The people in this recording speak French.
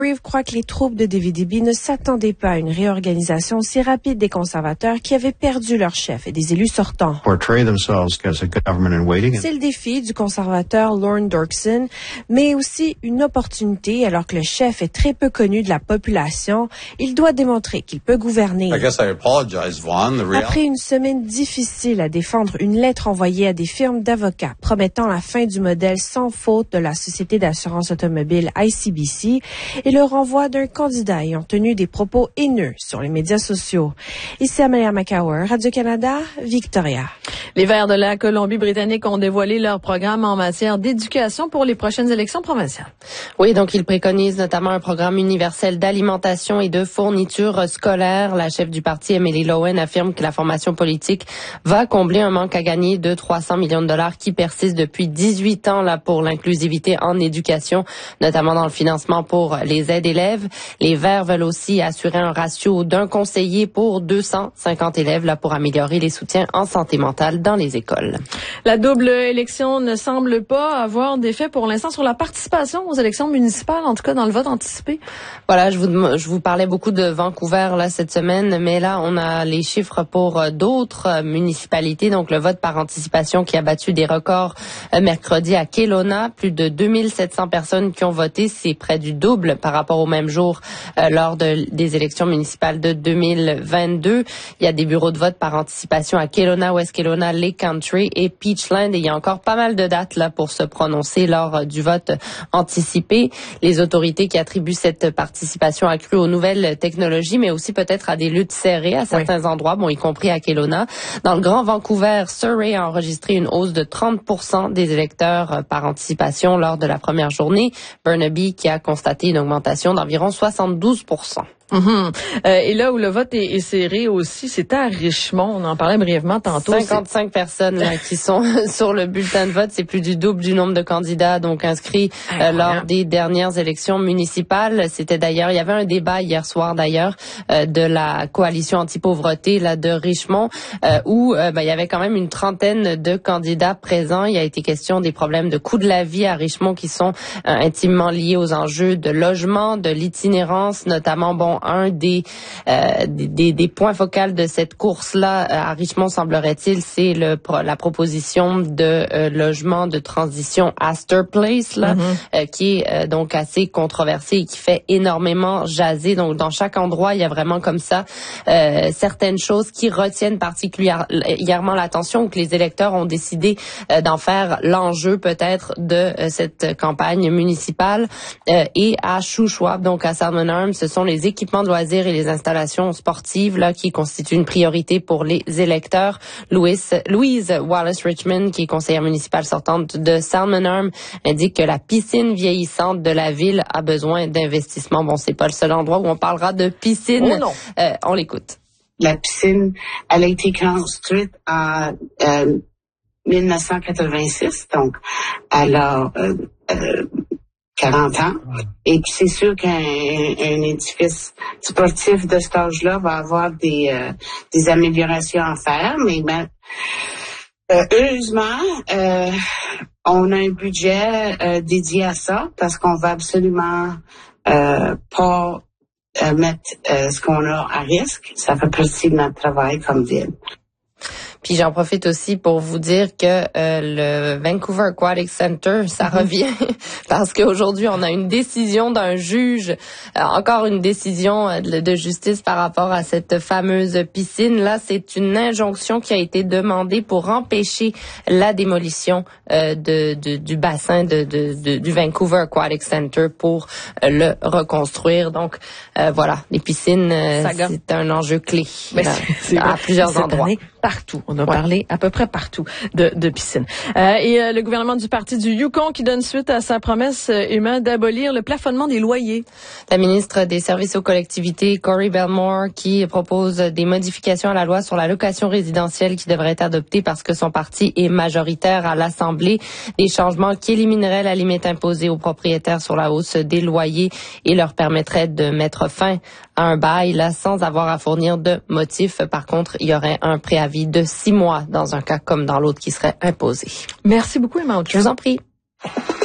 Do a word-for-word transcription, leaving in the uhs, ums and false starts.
Reeve croit que les troupes de David Eby ne s'attendaient pas à une réorganisation aussi rapide des conservateurs qui avaient perdu leur chef et des élus sortants. Portray themselves as a government in waiting. C'est le défi du conservateur Lorne Dorkson, mais aussi une opportunité alors que le chef est très peu connu de la population. Il doit démontrer qu'il peut gouverner. I guess I apologize, Vaughn. The real... Après une semaine difficile à défendre, une lettre envoyée à des firmes d'avocats promettant la fin du modèle sans faute de la société d'assurance automobile I C B C et le renvoi d'un candidat ayant tenu des propos haineux sur les médias sociaux. Ici Amelia McCower, Radio-Canada, Victoria. Les Verts de la Colombie-Britannique ont dévoilé leur programme en matière d'éducation pour les prochaines élections provinciales. Oui, donc ils préconisent notamment un programme universel d'alimentation et de fourniture scolaire. La chef du parti, Emily Lowen, affirme que la formation politique va combler un manque à gagner de trois cents millions de dollars qui persiste depuis dix-huit ans là pour l'inclusivité en éducation, notamment dans le financement pour les aides élèves. Les Verts veulent aussi assurer un ratio d'un conseiller pour deux cent cinquante élèves là pour améliorer les soutiens en santé mentale dans les écoles. La double élection ne semble pas avoir d'effet pour l'instant sur la participation aux élections municipales, en tout cas dans le vote anticipé. Voilà, je vous je vous parlais beaucoup de Vancouver là cette semaine, mais là on a les chiffres pour d'autres municipalités. Donc le vote par anticipation qui a battu des records mercredi à Kelowna, plus de deux mille sept cents personnes qui ont voté, c'est près du double par rapport au même jour euh, lors de, des élections municipales de deux mille vingt-deux. Il y a des bureaux de vote par anticipation à Kelowna, West Kelowna, Lake Country et Peachland. Et il y a encore pas mal de dates là pour se prononcer lors du vote anticipé. Les autorités qui attribuent cette participation accrue aux nouvelles technologies, mais aussi peut-être à des luttes serrées à certains oui. endroits, bon, y compris à Kelowna. Dans le Grand Vancouver, Surrey a enregistré une hausse de trente pour cent des électeurs par anticipation lors de la première journée. Burnaby qui a constaté une augmentation d'environ soixante-douze pour cent. Mm-hmm. Euh, et là où le vote est, est serré aussi, c'était à Richmond. On en parlait brièvement tantôt. cinquante-cinq c'est... personnes là, qui sont sur le bulletin de vote. C'est plus du double du nombre de candidats donc inscrits euh, lors des dernières élections municipales. C'était d'ailleurs, il y avait un débat hier soir d'ailleurs euh, de la coalition anti-pauvreté là de Richmond euh, où euh, ben, il y avait quand même une trentaine de candidats présents. Il a été question des problèmes de coût de la vie à Richmond qui sont euh, intimement liés aux enjeux de logement, de l'itinérance, notamment bon un des, euh, des des points focaux de cette course-là à Richmond, semblerait-il, c'est le la proposition de euh, logement de transition Astor Place, là, mm-hmm. euh, qui est euh, donc assez controversé et qui fait énormément jaser. Donc, dans chaque endroit, il y a vraiment comme ça euh, certaines choses qui retiennent particulièrement l'attention ou que les électeurs ont décidé euh, d'en faire l'enjeu peut-être de euh, cette campagne municipale. Euh, et à Shuswap, donc à Salmon Arm, ce sont les équipements de loisirs et les installations sportives là qui constituent une priorité pour les électeurs. Louis, Louise Wallace-Richmond, qui est conseillère municipale sortante de Salmon Arm, indique que la piscine vieillissante de la ville a besoin d'investissement. Bon, c'est pas le seul endroit où on parlera de piscine. Oh non. Euh, on l'écoute. La piscine, elle a été construite en euh, mille neuf cent quatre-vingt-six, donc elle a euh, euh, quarante ans. Et puis c'est sûr qu'un un édifice sportif de cet âge-là va avoir des euh, des améliorations à faire, mais ben, euh, heureusement, euh, on a un budget euh, dédié à ça parce qu'on va absolument euh, pas euh, mettre euh, ce qu'on a à risque. Ça fait partie de notre travail comme ville. Puis j'en profite aussi pour vous dire que euh, le Vancouver Aquatic Center, ça mm-hmm. revient parce qu'aujourd'hui on a une décision d'un juge, euh, encore une décision de, de justice par rapport à cette fameuse piscine. Là, c'est une injonction qui a été demandée pour empêcher la démolition euh, de, de du bassin de, de, de du Vancouver Aquatic Center pour euh, le reconstruire. Donc euh, voilà, les piscines, euh, c'est un enjeu clé Mais là, c'est, c'est à plusieurs endroits. Partout. On a ouais. parlé à peu près partout de, de piscine. Euh, et euh, le gouvernement du parti du Yukon qui donne suite à sa promesse euh, humaine d'abolir le plafonnement des loyers. La ministre des Services aux collectivités, Corey Belmore, qui propose des modifications à la loi sur la location résidentielle qui devrait être adoptée parce que son parti est majoritaire à l'Assemblée. Des changements qui élimineraient la limite imposée aux propriétaires sur la hausse des loyers et leur permettraient de mettre fin à un bail là sans avoir à fournir de motif. Par contre, il y aurait un préavis de six mois dans un cas comme dans l'autre qui serait imposé. Merci beaucoup, Emma. Je vous en prie.